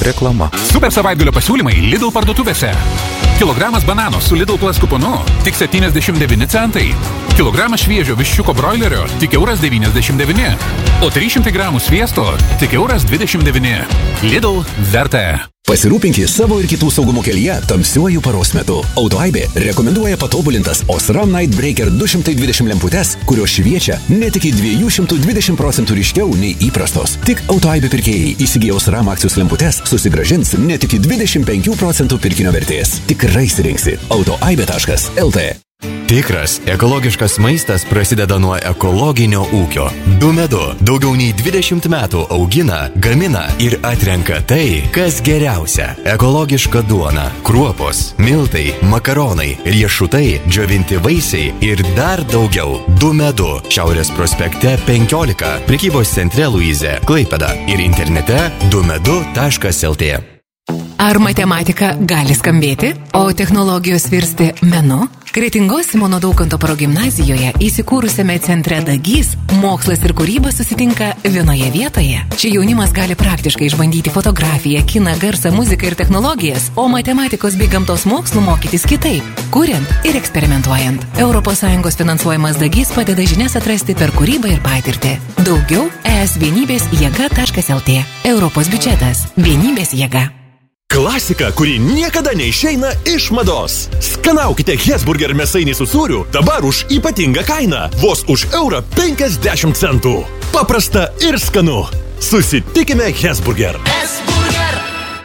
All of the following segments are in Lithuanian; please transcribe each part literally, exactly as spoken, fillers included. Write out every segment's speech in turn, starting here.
Reklama. Super savaitgalio pasiūlymai Lidl parduotuvėse. Kilogramas banano su Lidl Plus kuponu tik septyniasdešimt devyni centai. Kilogramas šviežio viščiuko broilerio tik euras devyniasdešimt devyni. O trys šimtai gramų sviesto tik euras dvidešimt devyni. Lidl verta. Pasirūpinkite savo ir kitų saugumo kelyje tamsiuoju paros metu. Autoaibė rekomenduoja patobulintas Osram Night Breaker du šimtai dvidešimt lemputes, kurios šviečia net iki dviejų šimtų dvidešimt procentų ryškiau nei įprastos. Tik Autoaibė pirkėjai įsigiję Osram akcijos lemputes susigrąžins net iki dvidešimt penkių procentų pirkinio vertės. Tikrai sirinksi autoaibė taškas lt. Tikras ekologiškas maistas prasideda nuo ekologinio ūkio. Du medu daugiau nei dvidešimt metų augina, gamina ir atrenka tai, kas geriausia. Ekologiška duona, kruopos, miltai, makaronai, riešutai, džiovinti vaisiai ir dar daugiau. Du medu Šiaurės prospekte penkiolika, prekybos centre Luizė, Klaipėda ir internete du medu taškas lt. Ar matematika gali skambėti, o technologijos virsti menu? Kretingos Simono Daukanto progimnazijoje įsikūrusiame centre Dagys mokslas ir kūryba susitinka vienoje vietoje. Čia jaunimas gali praktiškai išbandyti fotografiją, kiną, garsą, muziką ir technologijas, o matematikos bei gamtos mokslų mokytis kitaip, kuriant ir eksperimentuojant. Europos Sąjungos finansuojamas Dagys padeda žinias atrasti per kūrybą ir patirtį. Daugiau es vienybės jėga taškas lt. Europos biudžetas. Vienybės jėga. Klasika, kuri niekada neišeina iš mados. Skanaukite Hesburger mėsainį su sūriu dabar už ypatingą kainą. Vos už eurą penkiasdešimt centų. Paprasta ir skanu. Susitikime Hesburger. Hesburger.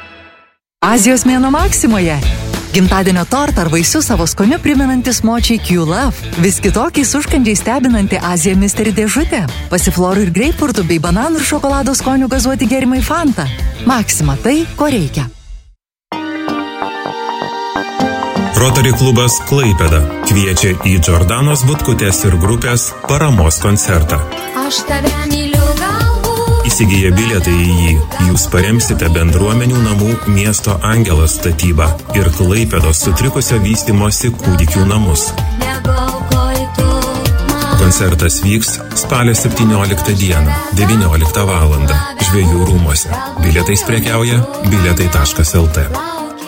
Azijos mėnuo Maksimoje. Gimtadienio tortą ar vaisius savo skoniu primenantis močiai Q-Love. Vis kitokiais užkandžiais stebinanti Azija Mystery dėžutė. Pasiflorų ir greipfurtų bei bananų ir šokolado skonių gazuoti gėrimai Fanta. Maksima tai, ko reikia. Rotary klubas Klaipėda kviečia į Džordanos Butkutės ir grupės paramos koncertą. Aš tave myliu galbūt. Įsigiję bilietai į jį, jūs paremsite bendruomenių namų miesto Angelas statybą ir Klaipėdos sutrikusio vystymosi kūdikių namus. Koncertas vyks spalio septynioliktą dieną, devynioliktą valandą, Žvejų rūmuose. Bilietais prekiauja bilietai taškas lt.